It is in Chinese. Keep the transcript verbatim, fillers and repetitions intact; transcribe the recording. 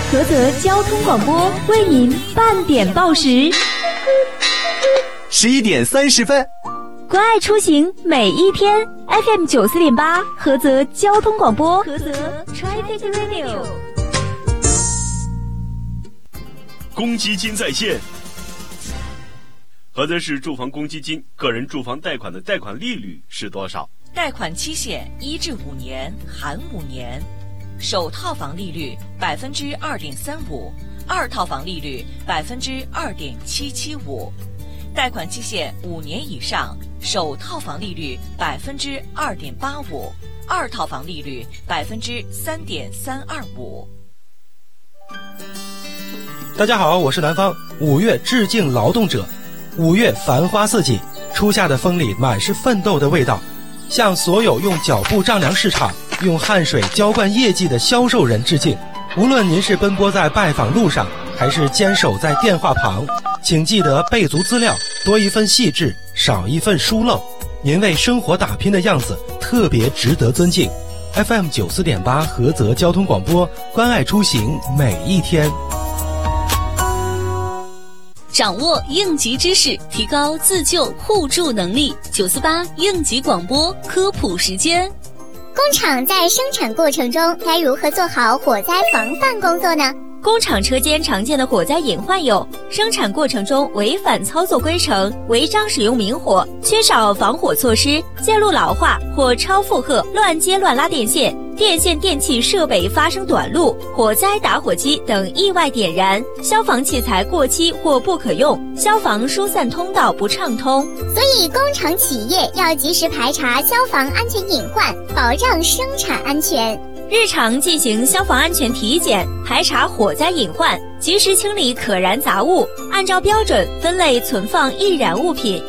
菏泽交通广播为您半点报时。 十一点三十分， 关爱出行每一天 ，F M 九四点八，菏泽交通广播，菏泽 Traffic Radio。 公积金在线。菏泽市住房公积金个人住房贷款的贷款利率是多少？ 贷款期限一至五年，含五年。首套房利率百分之二点三五，二套房利率百分之二点七七五。贷款期限五年以上，首套房利率百分之二点八五，二套房利率百分之三点三二五。 大家好，我是南方。五月致敬劳动者。五月繁花似锦，初夏的风里满是奋斗的味道。向所有用脚步丈量市场、用汗水浇灌业绩的销售人致敬。无论您是奔波在拜访路上，还是坚守在电话旁，请记得备足资料，多一份细致，少一份疏漏。您为生活打拼的样子特别值得尊敬。F M 九四点八菏泽交通广播，关爱出行每一天。 掌握应急知识，提高自救互助能力。九四八应急广播科普时间。 工厂在生产过程中该如何做好火灾防范工作呢？ 工厂车间常见的火灾隐患有：生产过程中违反操作规程、违章使用明火、缺少防火措施、线路老化或超负荷、乱接乱拉电线、电线电气设备发生短路、火灾打火机等意外点燃、消防器材过期或不可用、消防疏散通道不畅通。 所以工厂企业要及时排查消防安全隐患，保障生产安全。 日常进行消防安全体检，排查火灾隐患，及时清理可燃杂物，按照标准分类存放易燃物品，